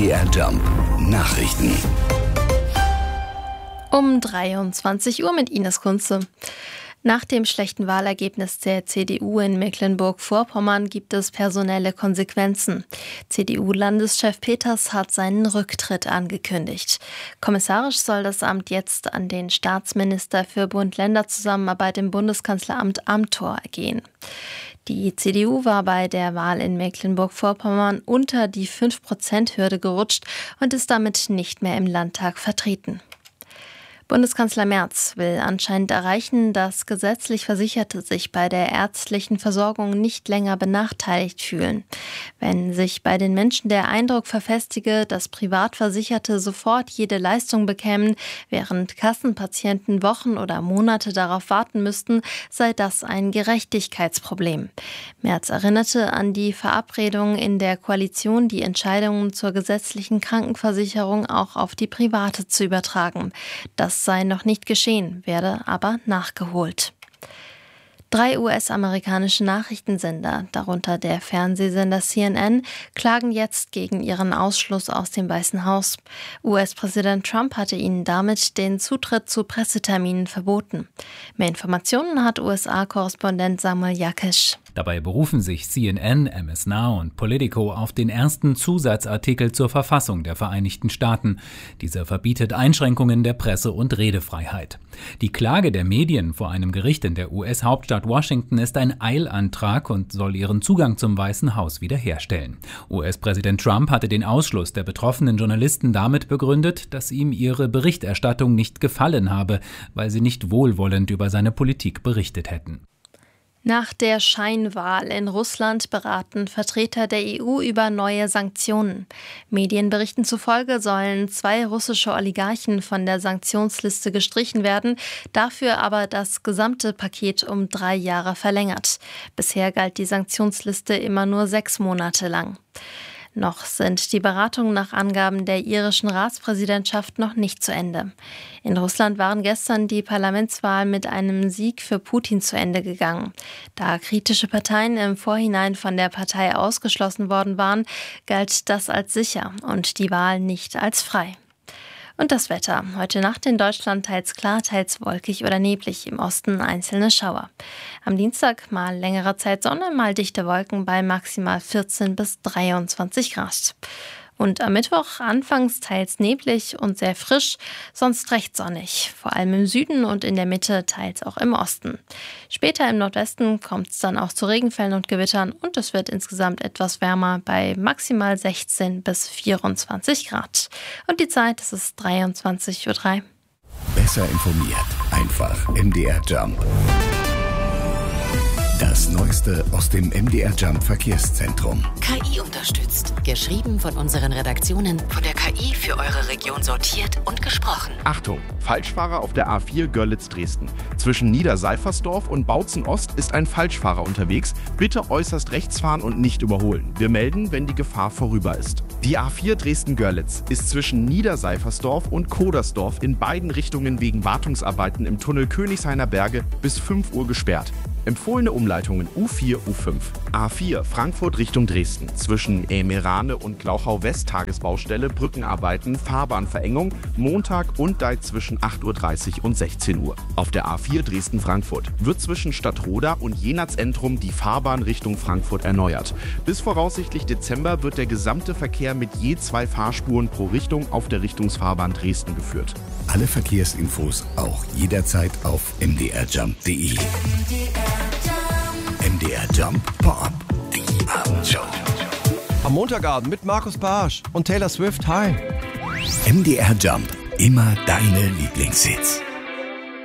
MDR Jump Nachrichten. Um 23 Uhr mit Ines Kunze. Nach dem schlechten Wahlergebnis der CDU in Mecklenburg-Vorpommern gibt es personelle Konsequenzen. CDU-Landeschef Peters hat seinen Rücktritt angekündigt. Kommissarisch soll das Amt jetzt an den Staatsminister für Bund-Länder-Zusammenarbeit im Bundeskanzleramt Amthor gehen. Die CDU war bei der Wahl in Mecklenburg-Vorpommern unter die 5%-Hürde gerutscht und ist damit nicht mehr im Landtag vertreten. Bundeskanzler Merz will anscheinend erreichen, dass gesetzlich Versicherte sich bei der ärztlichen Versorgung nicht länger benachteiligt fühlen. Wenn sich bei den Menschen der Eindruck verfestige, dass Privatversicherte sofort jede Leistung bekämen, während Kassenpatienten Wochen oder Monate darauf warten müssten, sei das ein Gerechtigkeitsproblem. Merz erinnerte an die Verabredung in der Koalition, die Entscheidungen zur gesetzlichen Krankenversicherung auch auf die Private zu übertragen. Das sei noch nicht geschehen, werde aber nachgeholt. 3 US-amerikanische Nachrichtensender, darunter der Fernsehsender CNN, klagen jetzt gegen ihren Ausschluss aus dem Weißen Haus. US-Präsident Trump hatte ihnen damit den Zutritt zu Presseterminen verboten. Mehr Informationen hat USA-Korrespondent Samuel Jakisch. Dabei berufen sich CNN, MS Now und Politico auf den ersten Zusatzartikel zur Verfassung der Vereinigten Staaten. Dieser verbietet Einschränkungen der Presse- und Redefreiheit. Die Klage der Medien vor einem Gericht in der US-Hauptstadt Washington ist ein Eilantrag und soll ihren Zugang zum Weißen Haus wiederherstellen. US-Präsident Trump hatte den Ausschluss der betroffenen Journalisten damit begründet, dass ihm ihre Berichterstattung nicht gefallen habe, weil sie nicht wohlwollend über seine Politik berichtet hätten. Nach der Scheinwahl in Russland beraten Vertreter der EU über neue Sanktionen. Medienberichten zufolge sollen 2 russische Oligarchen von der Sanktionsliste gestrichen werden, dafür aber das gesamte Paket um 3 Jahre verlängert. Bisher galt die Sanktionsliste immer nur 6 Monate lang. Noch sind die Beratungen nach Angaben der irischen Ratspräsidentschaft noch nicht zu Ende. In Russland waren gestern die Parlamentswahlen mit einem Sieg für Putin zu Ende gegangen. Da kritische Parteien im Vorhinein von der Partei ausgeschlossen worden waren, galt das als sicher und die Wahl nicht als frei. Und das Wetter. Heute Nacht in Deutschland teils klar, teils wolkig oder neblig, im Osten einzelne Schauer. Am Dienstag mal längere Zeit Sonne, mal dichte Wolken bei maximal 14 bis 23 Grad. Und am Mittwoch anfangs teils neblig und sehr frisch, sonst recht sonnig. Vor allem im Süden und in der Mitte, teils auch im Osten. Später im Nordwesten kommt es dann auch zu Regenfällen und Gewittern und es wird insgesamt etwas wärmer bei maximal 16 bis 24 Grad. Und die Zeit, das ist 23:03 Uhr. Besser informiert, einfach MDR Jump. Das Neueste aus dem MDR Jump Verkehrszentrum. KI unterstützt. Geschrieben von unseren Redaktionen, von der KI für eure Region sortiert und gesprochen. Achtung, Falschfahrer auf der A4 Görlitz-Dresden. Zwischen Niederseifersdorf und Bautzen-Ost ist ein Falschfahrer unterwegs. Bitte äußerst rechts fahren und nicht überholen. Wir melden, wenn die Gefahr vorüber ist. Die A4 Dresden-Görlitz ist zwischen Niederseifersdorf und Kodersdorf in beiden Richtungen wegen Wartungsarbeiten im Tunnel Königshainer Berge bis 5 Uhr gesperrt. Empfohlene Umleitungen U4, U5. A4 Frankfurt Richtung Dresden. Zwischen Emerane und Glauchau-West Tagesbaustelle, Brückenarbeiten, Fahrbahnverengung, Montag und zwischen 8:30 Uhr und 16 Uhr. Auf der A4 Dresden-Frankfurt wird zwischen Stadtroda und Jena-Zentrum die Fahrbahn Richtung Frankfurt erneuert. Bis voraussichtlich Dezember wird der gesamte Verkehr mit je 2 Fahrspuren pro Richtung auf der Richtungsfahrbahn Dresden geführt. Alle Verkehrsinfos auch jederzeit auf mdrjump.de. MDR Jump Pop, die Abendshow. Am Montagabend mit Markus Barsch und Taylor Swift. Hi. MDR Jump, immer deine Lieblingshits.